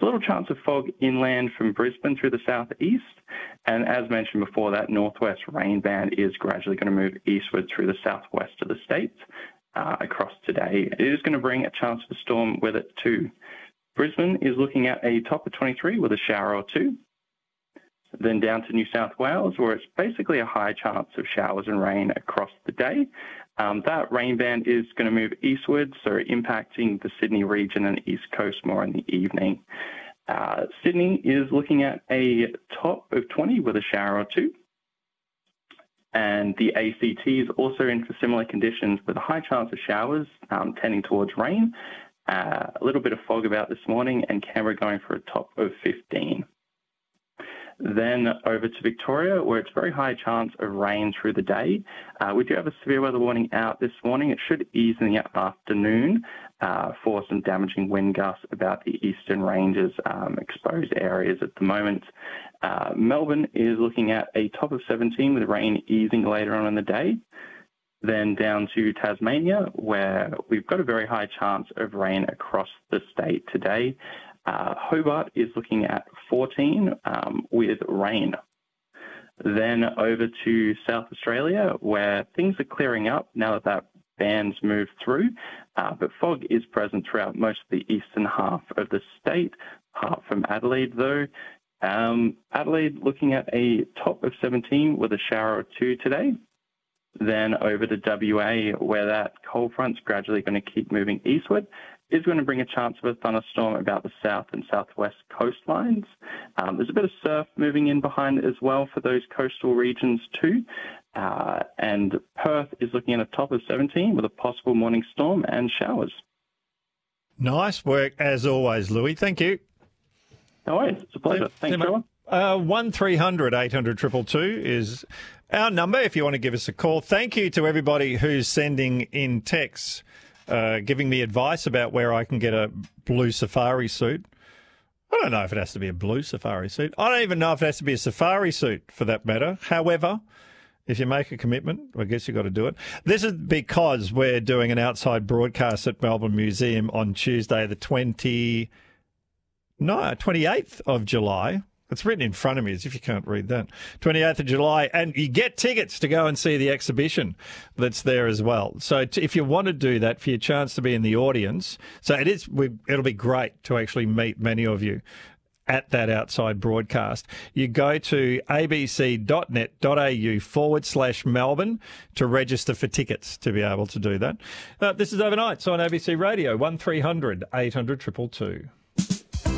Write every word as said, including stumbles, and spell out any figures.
a little chance of fog inland from Brisbane through the southeast. And as mentioned before, that northwest rain band is gradually going to move eastward through the southwest of the state uh, across today. It is going to bring a chance of a storm with it too. Brisbane is looking at a top of twenty-three with a shower or two. Then down to New South Wales, where it's basically a high chance of showers and rain across the day. Um, that rain band is going to move eastward, so impacting the Sydney region and East Coast more in the evening. Uh, Sydney is looking at a top of twenty with a shower or two. And the A C T is also in for similar conditions with a high chance of showers um, tending towards rain. Uh, a little bit of fog about this morning, and Canberra going for a top of fifteen. Then over to Victoria, where it's very high chance of rain through the day. Uh, we do have a severe weather warning out this morning. It should ease in the afternoon uh, for some damaging wind gusts about the eastern ranges, um, exposed areas at the moment. Uh, Melbourne is looking at a top of seventeen with rain easing later on in the day. Then down to Tasmania, where we've got a very high chance of rain across the state today. Uh, Hobart is looking at fourteen um, with rain. Then over to South Australia, where things are clearing up now that that band's moved through, uh, but fog is present throughout most of the eastern half of the state, apart from Adelaide though. Um, Adelaide looking at a top of seventeen with a shower or two today. Then over to W A, where that cold front's gradually going to keep moving eastward, is going to bring a chance of a thunderstorm about the south and southwest coastlines. Um, there's a bit of surf moving in behind it as well for those coastal regions too. Uh, and Perth is looking at a top of seventeen with a possible morning storm and showers. Nice work as always, Louis. Thank you. No worries. It's a pleasure. Thanks, everyone. Uh, one three hundred eight hundred two two two is our number if you want to give us a call. Thank you to everybody who's sending in texts, uh, giving me advice about where I can get a blue safari suit. I don't know if it has to be a blue safari suit. I don't even know if it has to be a safari suit for that matter. However, if you make a commitment, I guess you've got to do it. This is because we're doing an outside broadcast at Melbourne Museum on Tuesday, the twenty, no, twenty-eighth of July. It's written in front of me as if you can't read that. twenty-eighth of July, and you get tickets to go and see the exhibition that's there as well. So t- if you want to do that for your chance to be in the audience, so it is, we, it'll be great to actually meet many of you at that outside broadcast. You go to abc.net.au forward slash Melbourne to register for tickets to be able to do that. Uh, this is Overnights on A B C Radio, one three hundred eight hundred two two two.